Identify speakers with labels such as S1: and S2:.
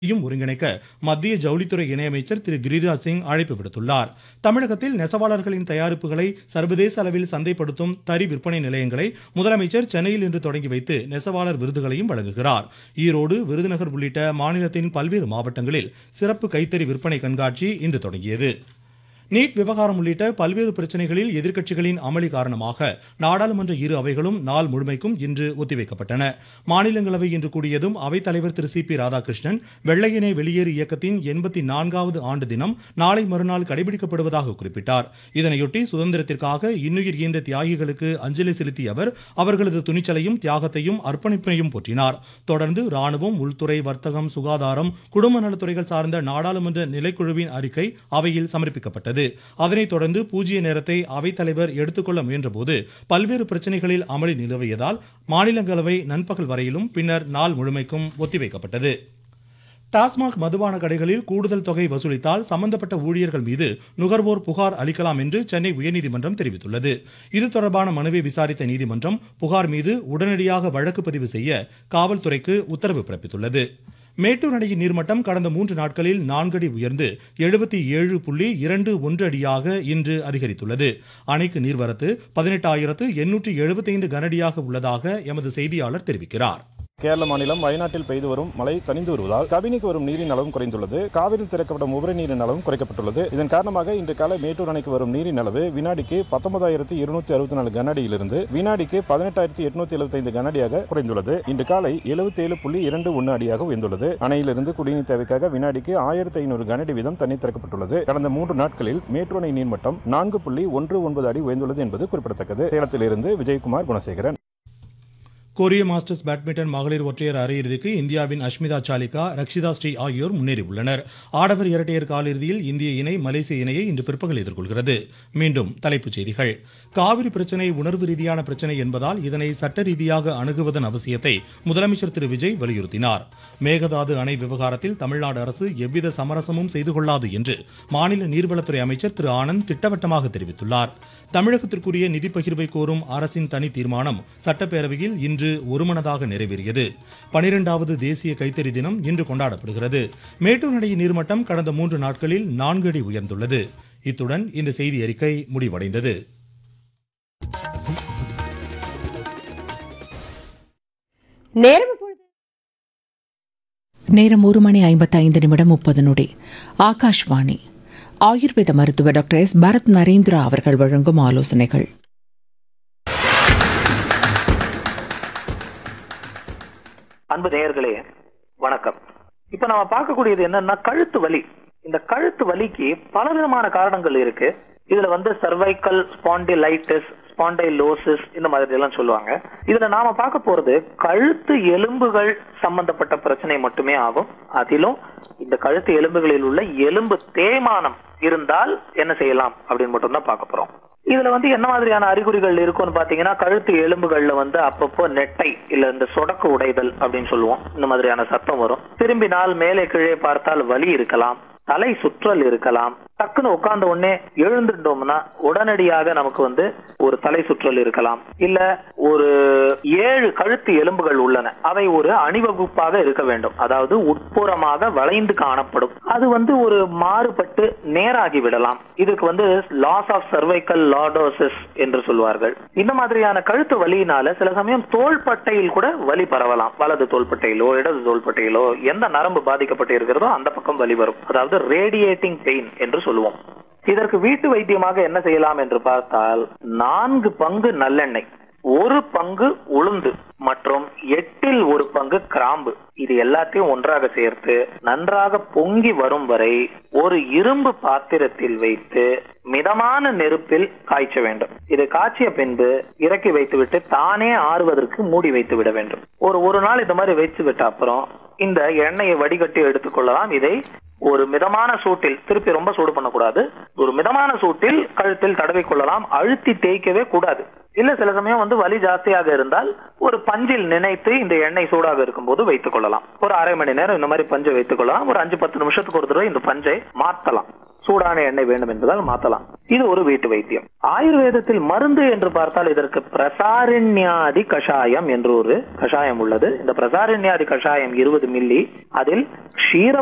S1: ஒருங்கிணைக்க மத்திய ஜவுளித்துறை இணையமைச்சர் திரு கிரிராஜ் சிங் அழைப்பு விடுத்துள்ளார். தமிழகத்தில் நெசவாளர்களின் தயாரிப்புகளை சர்வதேச அளவில் சந்தைப்படுத்தும் தறி விற்பனை நிலையங்களை முதலமைச்சர் சென்னையில் இன்று தொடங்கி வைத்து நெசவாளர் விருதுகளையும் வழங்குகிறார். ஈரோடு, விருதுநகர் உள்ளிட்ட மாநிலத்தின் பல்வேறு மாவட்டங்களில் சிறப்பு கைத்தறி விற்பனை கண்காட்சி இன்று தொடங்கியது. நீட் விவகாரம் உள்ளிட்ட பல்வேறு பிரச்சனைகளில் எதிர்க்கட்சிகளின் அமளி காரணமாக நாடாளுமன்ற இரு அவைகளும் நாள் முழுமைக்கும் இன்று ஒத்திவைக்கப்பட்டன. மாநிலங்களவை இன்று கூடியதும் அவைத்தலைவர் திரு சி பி ராதாகிருஷ்ணன் வெள்ளையனே வெளியேறு இயக்கத்தின் 84வது ஆண்டு தினம் நாளை மறுநாள் கடைபிடிக்கப்படுவதாக குறிப்பிட்டார். இதனையொட்டி சுதந்திரத்திற்காக இன்னுயிர் ஈந்த தியாகிகளுக்கு அஞ்சலி செலுத்திய அவர் அவர்களது துணிச்சலையும் தியாகத்தையும் அர்ப்பணிப்பையும் போற்றினார். தொடர்ந்து ராணுவம், உள்துறை, வர்த்தகம், சுகாதாரம், குடும்ப நலத்துறைகள் சார்ந்த நாடாளுமன்ற நிலைக்குழுவின் அறிக்கை அவையில் சமர்ப்பிக்கப்பட்டது. அதனைத் தொடர்ந்து பூஜ்ய நேரத்தை அவைத்தலைவர் எடுத்துக்கொள்ள முயன்றபோது பல்வேறு பிரச்சனைகளில் அமளி நிலவியதால் மாநிலங்களவை நண்பகல் வரையிலும் பின்னர் நாள் முழுமைக்கும் ஒத்திவைக்கப்பட்டது. டாஸ்மாக் மதுபான கடைகளில் கூடுதல் தொகை வசூலித்தால் சம்பந்தப்பட்ட ஊழியர்கள் மீது நுகர்வோர் புகார் அளிக்கலாம் என்று சென்னை உயர்நீதிமன்றம் தெரிவித்துள்ளது. இது தொடர்பான மனுவை விசாரித்த நீதிமன்றம் புகார் மீது உடனடியாக வழக்கு பதிவு செய்ய காவல்துறைக்கு உத்தரவு பிறப்பித்துள்ளது. மேட்டூர் அணையின் நீர்மட்டம் கடந்த 3 நாட்களில் 4 அடி உயர்ந்து 77.21 அடியாக இன்று அதிகரித்துள்ளது. அணைக்கு நீர்வரத்து 18,875 கனஅடியாக உள்ளதாக எமது செய்தியாளர் தெரிவிக்கிறார்.
S2: கேரள மாநிலம் வயநாட்டில் பெய்து வரும் மழை தணிந்து வருவதால் கபினிக்கு வரும் நீரின் அளவும் குறைந்துள்ளது. காவிரியில் திறக்கப்படும் உபரி நீரின் அளவும் குறைக்கப்பட்டுள்ளது. இதன் காரணமாக இன்று காலை மேட்டூர் அணைக்கு வரும் நீரின் அளவு வினாடிக்கு 19,264 கனஅடியிலிருந்து வினாடிக்கு 18,875 கனஅடியாக குறைந்துள்ளது. இன்று காலை 77.21 அடியாக உயர்ந்துள்ளது. அணையிலிருந்து குடிநீர் தேவைக்காக வினாடிக்கு 1,500 கனஅடி வீதம் தண்ணீர் திறக்கப்பட்டுள்ளது. கடந்த 3 நாட்களில் மேட்டூர் அணை நீர்மட்டம் 4.19 அடி உயர்ந்துள்ளது என்பது குறிப்பிடத்தக்கது. சேலத்திலிருந்து விஜயகுமார் குணசேகரன்.
S1: கொரிய மாஸ்டர்ஸ் பேட்மிண்டன் மகளிர் ஒற்றையர் அரையிறுதிக்கு இந்தியாவின் அஷ்மிதா சாலிகா, ரக்ஷிதா ஸ்ரீ ஆகியோர் முன்னேறியுள்ளனர். ஆடவர் இரட்டையர் காலிறுதியில் இந்திய இணை மலேசிய இணையை இன்று பிற்பகல் எதிர்கொள்கிறது. மீண்டும் தலைப்புச் செய்திகள். காவிரி பிரச்சனை உணர்வு ரீதியான பிரச்சனை என்பதால் இதனை சட்ட ரீதியாக அணுகுவதன் அவசியத்தை முதலமைச்சர் திரு விஜய் வலியுறுத்தினார். மேகதாது அணை விவகாரத்தில் தமிழ்நாடு அரசு எவ்வித சமரசமும் செய்து கொள்ளாது என்று மாநில நீர்வளத்துறை அமைச்சர் திரு ஆனந்த் திட்டவட்டமாக தெரிவித்துள்ளார். தமிழகத்திற்குரிய நிதி பகிர்வை கோரும் அரசின் தனி தீர்மானம் சட்டப்பேரவையில் இன்று ஒருமனதாக நிறைவேறியது. 12வது தேசிய கைத்தறி தினம் இன்று கொண்டாடப்படுகிறது. மேட்டூர் அணையின் நீர்மட்டம் கடந்த 3 நாட்களில் 4 அடி உயர்ந்துள்ளது. இத்துடன் இந்த செய்தி அறிக்கை முடிவடைந்தது.
S3: நேரம் 1:55:30 ஆகாஷ்வாணி. ஆயுர்வேத மருத்துவர் டாக்டர் எஸ் பரத் நரேந்திரா அவர்கள் வழங்கும் ஆலோசனைகள்.
S4: அன்பு நேயர்களே வணக்கம். இப்ப நம்ம பார்க்கக்கூடியது என்னன்னா கழுத்து வலி. இந்த கழுத்து வலிக்கு பலவிதமான காரணங்கள் இருக்கு. இதுல சர்வைக்கல் ஸ்பாண்டிலைட்டிஸ், ஸ்பாண்டைலோசிஸ் இந்த மாதிரி எல்லாம் சொல்லுவாங்க. இதுல நாம பார்க்க போறது கழுத்து எலும்புகள் சம்பந்தப்பட்ட பிரச்சனை மட்டுமே ஆகும். அதிலும் இந்த கழுத்து எலும்புகளில் உள்ள எலும்பு தேய்மானம் இருந்தால் என்ன செய்யலாம் அப்படின்னு மட்டும் தான் பார்க்க போறோம். இதுல என்ன மாதிரியான அறிகுறிகள் இருக்கும்னு பாத்தீங்கன்னா, கழுத்து எலும்புகள்ல அப்பப்போ நெட்டை இல்ல இந்த சொடக்கு உடைதல் அப்படின்னு சொல்லுவோம். இந்த மாதிரியான சத்தம் வரும். திரும்பினால் மேலே கீழே பார்த்தால் வலி இருக்கலாம், தலை சுற்றல் இருக்கலாம். டக்குன்னு உட்கார்ந்த உடனே எழுந்துட்டோம்னா உடனடியாக நமக்கு ஒரு தலை சுற்றல் இருக்கலாம். இல்ல ஒரு 7 கழுத்து எலும்புகள் உள்ளன, அவை ஒரு அணிவகுப்பாக இருக்க வேண்டும். அதாவது உட்புறமாக வளைந்து காணப்படும். அது ஒரு மாறுபட்டு நேராகி விடலாம். இதுக்கு லாஸ் ஆஃப் சர்வைக்கல் லார்டோசிஸ் என்று சொல்வார்கள். இந்த மாதிரியான கழுத்து வலியினால சில சமயம் தோள்பட்டையில் கூட வலி பரவலாம். வலது தோள்பட்டையிலோ இடது தோள்பட்டையிலோ எந்த நரம்பு பாதிக்கப்பட்டு இருக்கிறதோ அந்த பக்கம் வலி வரும். அதாவது ரேடியேட்டிங் பெயின் என்று சொல்லுவோம். இதற்கு வீட்டு வைத்தியமாக என்ன செய்யலாம் என்று பார்த்தால், 4 பங்கு நல்லெண்ணெய், 1 பங்கு உளுந்து மற்றும் 8ல் 1 பங்கு கிராம்பு, இது எல்லாத்தையும் ஒன்றாக சேர்த்து நன்றாக பொங்கி வரும் வரை ஒரு இரும்பு பாத்திரத்தில் வைத்து மிதமான நெருப்பில் காய்ச்ச வேண்டும். இது காய்ச்சிய பின்பு இறக்கி வைத்துவிட்டு தானே ஆறுவதற்கு மூடி வைத்து விட வேண்டும். ஒரு நாள் இந்த மாதிரி வைத்து விட்ட அப்புறம் இந்த எண்ணெயை வடிகட்டி எடுத்துக்கொள்ளலாம். இதை ஒரு மிதமான சூட்டில், திருப்பி ரொம்ப சூடு பண்ணக்கூடாது, ஒரு மிதமான சூட்டில் கழுத்தில் தடவி கொள்ளலாம். அழுத்தி தேய்க்கவே கூடாது. இல்ல சில சமயம் வலி ஜாஸ்தியாக இருந்தால் ஒரு பஞ்சில் நினைத்து இந்த எண்ணெய் சூடாக இருக்கும் போது வைத்துக் கொள்ளலாம். ஒரு 1/2 மணி நேரம் இந்த மாதிரி பஞ்சை வைத்துக் கொள்ளலாம். ஒரு 5-10 நிமிஷத்துக்கு ஒரு தடவை இந்த பஞ்சை மாற்றலாம். சூடான எண்ணெய் வேண்டும் என்பதால் மாத்தலாம். இது ஒரு வீட்டு வைத்தியம். ஆயுர்வேதத்தில் மருந்து என்று பார்த்தால் இதற்கு பிரசாரண்யாதி கஷாயம் என்று ஒரு கஷாயம் உள்ளது. இந்த பிரசாரண்யாதி கஷாயம் 20 மில்லி, அதில் க்ஷீர